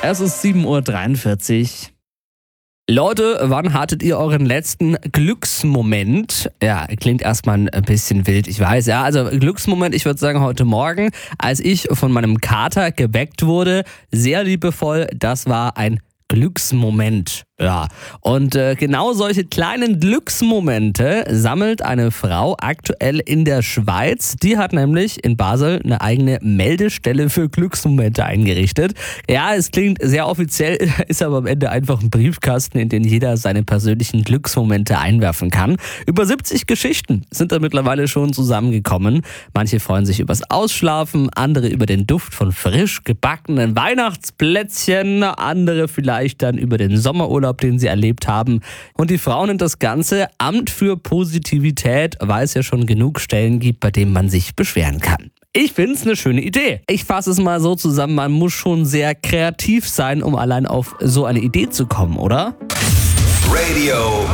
Es ist 7:43 Uhr. Leute, wann hattet ihr euren letzten Glücksmoment? Ja, klingt erstmal ein bisschen wild, ich weiß. Ja, also Glücksmoment, ich würde sagen heute Morgen, als ich von meinem Kater geweckt wurde. Sehr liebevoll, das war ein Glücksmoment. Ja, und genau solche kleinen Glücksmomente sammelt eine Frau aktuell in der Schweiz. Die hat nämlich in Basel eine eigene Meldestelle für Glücksmomente eingerichtet. Ja, es klingt sehr offiziell, ist aber am Ende einfach ein Briefkasten, in den jeder seine persönlichen Glücksmomente einwerfen kann. Über 70 Geschichten sind da mittlerweile schon zusammengekommen. Manche freuen sich übers Ausschlafen, andere über den Duft von frisch gebackenen Weihnachtsplätzchen, andere vielleicht dann über den Sommerurlaub, den sie erlebt haben. Und die Frau nennt das Ganze Amt für Positivität, weil es ja schon genug Stellen gibt, bei denen man sich beschweren kann. Ich finde es eine schöne Idee. Ich fasse es mal so zusammen, man muss schon sehr kreativ sein, um allein auf so eine Idee zu kommen, oder? Radio